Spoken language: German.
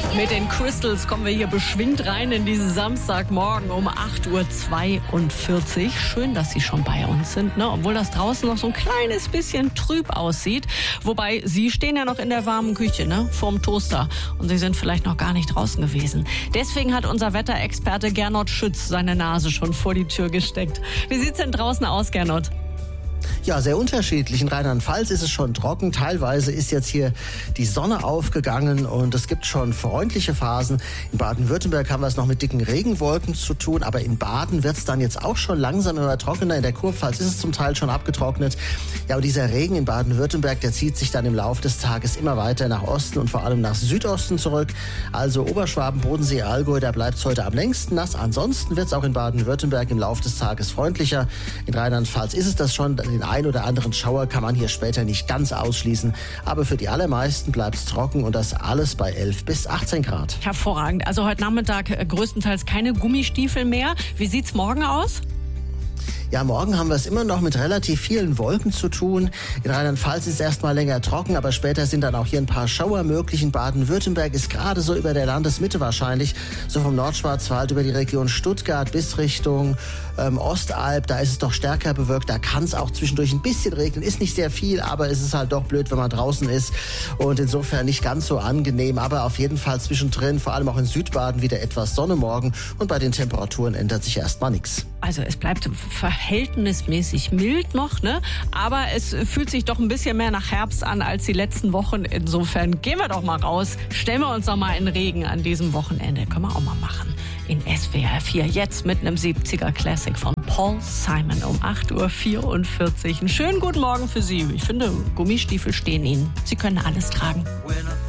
Mit den Crystals kommen wir hier beschwingt rein in diesen Samstagmorgen um 8.42 Uhr. Schön, dass Sie schon bei uns sind, ne? Obwohl das draußen noch so ein kleines bisschen trüb aussieht. Wobei, Sie stehen ja noch in der warmen Küche, ne? Vorm Toaster. Und Sie sind vielleicht noch gar nicht draußen gewesen. Deswegen hat unser Wetterexperte Gernot Schütz seine Nase schon vor die Tür gesteckt. Wie sieht's denn draußen aus, Gernot? Ja, sehr unterschiedlich. In Rheinland-Pfalz ist es schon trocken. Teilweise ist jetzt hier die Sonne aufgegangen und es gibt schon freundliche Phasen. In Baden-Württemberg haben wir es noch mit dicken Regenwolken zu tun, aber in Baden wird es dann jetzt auch schon langsam immer trockener. In der Kurpfalz ist es zum Teil schon abgetrocknet. Ja, und dieser Regen in Baden-Württemberg, der zieht sich dann im Laufe des Tages immer weiter nach Osten und vor allem nach Südosten zurück. Also Oberschwaben, Bodensee, Allgäu, da bleibt es heute am längsten nass. Ansonsten wird es auch in Baden-Württemberg im Laufe des Tages freundlicher. In Rheinland-Pfalz ist es das schon. Den ein oder anderen Schauer kann man hier später nicht ganz ausschließen. Aber für die allermeisten bleibt es trocken und das alles bei 11 bis 18 Grad. Hervorragend. Also heute Nachmittag größtenteils keine Gummistiefel mehr. Wie sieht's morgen aus? Ja, morgen haben wir es immer noch mit relativ vielen Wolken zu tun. In Rheinland-Pfalz ist es erstmal länger trocken, aber später sind dann auch hier ein paar Schauer möglich. In Baden-Württemberg ist gerade so über der Landesmitte wahrscheinlich, so vom Nordschwarzwald über die Region Stuttgart bis Richtung Ostalb, da ist es doch stärker bewölkt. Da kann es auch zwischendurch ein bisschen regnen. Ist nicht sehr viel, aber es ist halt doch blöd, wenn man draußen ist. Und insofern nicht ganz so angenehm, aber auf jeden Fall zwischendrin, vor allem auch in Südbaden, wieder etwas Sonne morgen. Und bei den Temperaturen ändert sich erstmal nichts. Also es bleibt verhältnismäßig mild noch, ne? Aber es fühlt sich doch ein bisschen mehr nach Herbst an als die letzten Wochen. Insofern gehen wir doch mal raus, stellen wir uns doch mal in Regen an diesem Wochenende. Können wir auch mal machen. In SWR 4 jetzt mit einem 70er Classic von Paul Simon um 8.44 Uhr. Einen schönen guten Morgen für Sie. Ich finde, Gummistiefel stehen Ihnen. Sie können alles tragen.